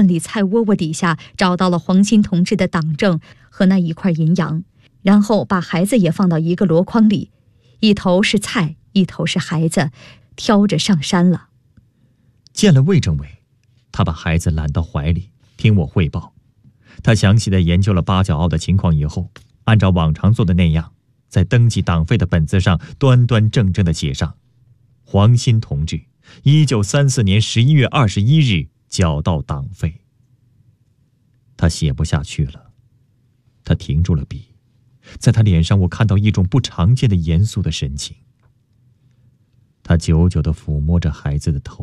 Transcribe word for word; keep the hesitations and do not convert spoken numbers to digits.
里菜窝窝底下找到了黄鑫同志的党证和那一块银洋，然后把孩子也放到一个箩筐里，一头是菜，一头是孩子，挑着上山了。 见了魏政委，他把孩子揽到怀里，听我汇报。他详细地研究了八角坳的情况以后，按照往常做的那样，在登记党费的本子上端端正正地写上黄鑫同志一九三四年十一月二十一日缴到党费。他写不下去了，他停住了笔，在他脸上我看到一种不常见的严肃的神情。他久久地抚摸着孩子的头。